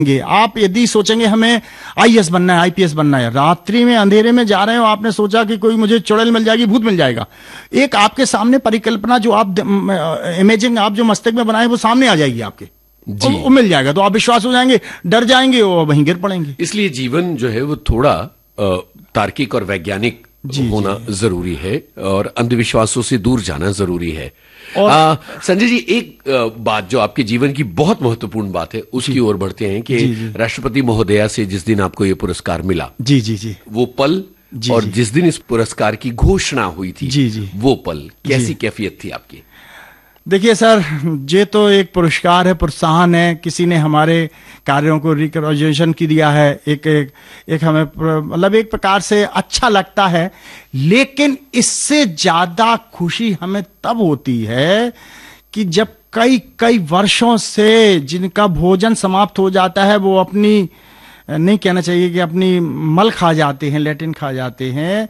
आप यदि सोचेंगे हमें आईएएस बनना है, आईपीएस बनना है, रात्रि में अंधेरे में जा रहे हो, आपने सोचा कि कोई मुझे चुड़ैल मिल जाएगी, भूत मिल जाएगा, एक आपके सामने परिकल्पना जो आप इमेजिंग आप जो मस्तिष्क में बनाए वो सामने आ जाएगी आपके जी। वो मिल जाएगा तो आप विश्वास हो जाएंगे, डर जाएंगे और वहीं गिर पड़ेंगे। इसलिए जीवन जो है वो थोड़ा तार्किक और वैज्ञानिक होना जरूरी है और अंधविश्वासों से दूर जाना जरूरी है। और संजय जी, एक बात जो आपके जीवन की बहुत महत्वपूर्ण बात है उसकी ओर बढ़ते हैं कि राष्ट्रपति महोदया से जिस दिन आपको ये पुरस्कार मिला, जी वो पल और जिस दिन इस पुरस्कार की घोषणा हुई थी वो पल, कैसी कैफियत थी आपकी? देखिए सर, ये तो एक पुरस्कार है, प्रोत्साहन है, किसी ने हमारे कार्यों को रिकॉग्निशन की दिया है, एक हमें मतलब एक प्रकार से अच्छा लगता है, लेकिन इससे ज्यादा खुशी हमें तब होती है कि जब कई वर्षों से जिनका भोजन समाप्त हो जाता है, वो अपनी, नहीं कहना चाहिए कि अपनी मल खा जाते हैं, लैट्रिन खा जाते हैं,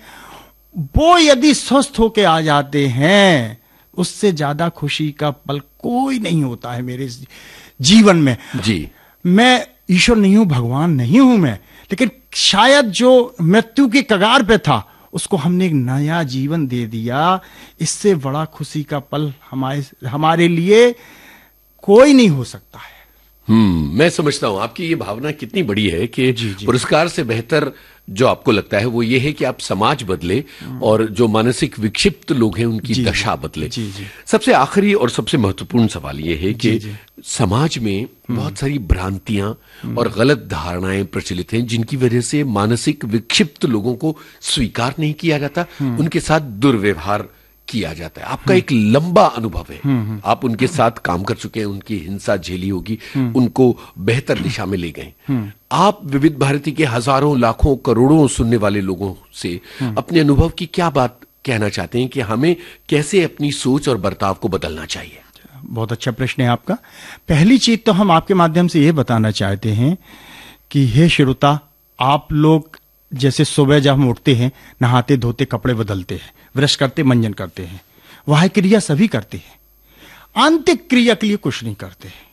वो यदि स्वस्थ होके आ जाते हैं, उससे ज्यादा खुशी का पल कोई नहीं होता है मेरे जीवन में जी। मैं ईश्वर नहीं हूं, भगवान नहीं हूं मैं, लेकिन शायद जो मृत्यु की कगार पे था उसको हमने एक नया जीवन दे दिया, इससे बड़ा खुशी का पल हमारे लिए कोई नहीं हो सकता है। मैं समझता हूं आपकी ये भावना कितनी बड़ी है कि पुरस्कार से बेहतर जो आपको लगता है वो ये है कि आप समाज बदले और जो मानसिक विक्षिप्त लोग हैं उनकी दशा बदले। सबसे आखिरी और सबसे महत्वपूर्ण सवाल ये है कि समाज में बहुत सारी भ्रांतियां और गलत धारणाएं प्रचलित हैं जिनकी वजह से मानसिक विक्षिप्त लोगों को स्वीकार नहीं किया जाता, उनके साथ दुर्व्यवहार किया जाता है। आपका एक लंबा अनुभव है, आप उनके साथ काम कर चुके हैं, उनकी हिंसा झेली होगी, उनको बेहतर दिशा में ले गए। आप विविध भारती के हजारों लाखों करोड़ों सुनने वाले लोगों से अपने अनुभव की क्या बात कहना चाहते हैं कि हमें कैसे अपनी सोच और बर्ताव को बदलना चाहिए? बहुत अच्छा प्रश्न है आपका। पहली चीज तो हम आपके माध्यम से यह बताना चाहते हैं कि हे श्रोता, आप लोग जैसे सुबह जब हम उठते हैं, नहाते धोते कपड़े बदलते हैं, ब्रश करते, मंजन करते हैं, वह क्रिया सभी करते हैं, आंतरिक क्रिया के लिए कुछ नहीं करते हैं।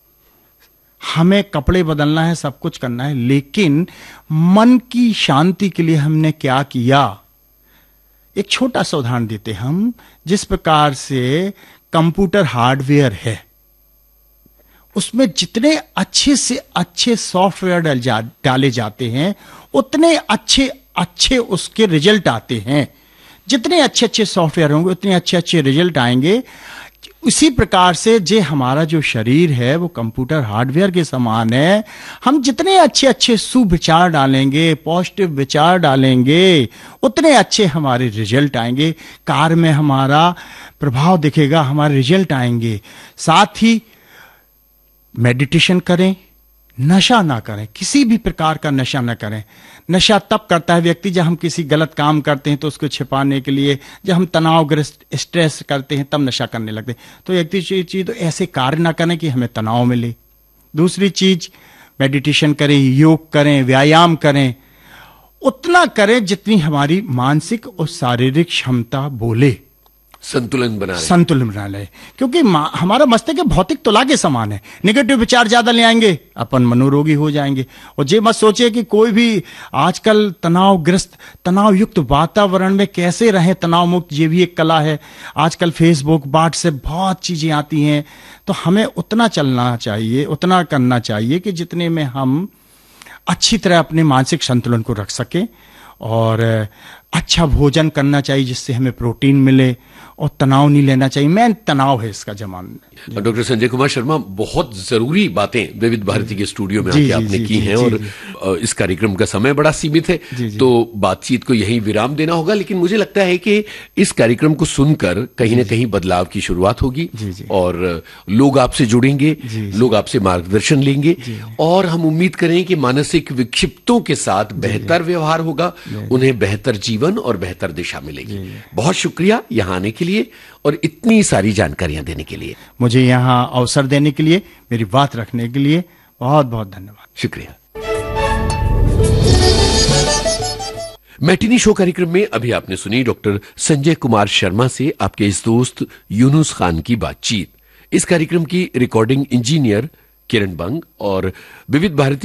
हमें कपड़े बदलना है, सब कुछ करना है, लेकिन मन की शांति के लिए हमने क्या किया? एक छोटा सा उदाहरण देते हम, जिस प्रकार से कंप्यूटर हार्डवेयर है, उसमें जितने अच्छे से अच्छे सॉफ्टवेयर डाले जाते हैं उतने अच्छे उसके रिजल्ट आते हैं। जितने अच्छे सॉफ्टवेयर होंगे उतने अच्छे रिजल्ट आएंगे। उसी प्रकार से जे हमारा जो शरीर है वो कंप्यूटर हार्डवेयर के समान है। हम जितने अच्छे सुविचार डालेंगे, पॉजिटिव विचार डालेंगे, उतने अच्छे हमारे रिजल्ट आएंगे, कार्य में हमारा प्रभाव दिखेगा, हमारे रिजल्ट आएंगे। साथ ही मेडिटेशन करें, नशा ना करें, किसी भी प्रकार का नशा ना करें। नशा तब करता है व्यक्ति जब हम किसी गलत काम करते हैं तो उसको छिपाने के लिए, जब हम तनावग्रस्त स्ट्रेस करते हैं तब नशा करने लगते हैं। तो एक चीज तो ऐसे कार्य ना करें कि हमें तनाव मिले। दूसरी चीज, मेडिटेशन करें, योग करें, व्यायाम करें, उतना करें जितनी हमारी मानसिक और शारीरिक क्षमता बोले। संतुलन बना ले, क्योंकि हमारा मस्तिष्क भौतिक तुला के समान है। नेगेटिव विचार ज्यादा ले आएंगे, अपन मनोरोगी हो जाएंगे। और ये मत सोचिए कि कोई भी आजकल तनाव युक्त वातावरण में कैसे रहे, तनाव मुक्त, ये भी एक कला है। आजकल फेसबुक, व्हाट्सएप, बहुत चीजें आती हैं, तो हमें उतना चलना चाहिए, उतना करना चाहिए कि जितने में हम अच्छी तरह अपने मानसिक संतुलन को रख सकें। और अच्छा भोजन करना चाहिए जिससे हमें प्रोटीन मिले, और तनाव नहीं लेना चाहिए। मेन तनाव है इसका जमाना। डॉक्टर संजय कुमार शर्मा, बहुत जरूरी बातें विविध भारती के स्टूडियो में आके आपने की हैं, और इस कार्यक्रम का समय बड़ा सीमित है, तो बातचीत को यहीं विराम देना होगा। लेकिन मुझे लगता है कि इस कार्यक्रम को सुनकर कहीं ना कहीं बदलाव की शुरुआत होगी, और लोग आपसे जुड़ेंगे, लोग आपसे मार्गदर्शन लेंगे, और हम उम्मीद करें कि मानसिक विक्षिप्तों के साथ बेहतर व्यवहार होगा, उन्हें बेहतर जीवन और बेहतर दिशा मिलेगी। बहुत शुक्रिया यहां आने के लिए और इतनी सारी जानकारियां देने के लिए। मुझे यहां अवसर देने के लिए, मेरी बात रखने के लिए बहुत बहुत धन्यवाद। शुक्रिया। मैटिनी शो कार्यक्रम में अभी आपने सुनी डॉक्टर संजय कुमार शर्मा से आपके इस दोस्त यूनुस खान की बातचीत। इस कार्यक्रम की रिकॉर्डिंग इंजीनियर किरण बंग और विविध भारती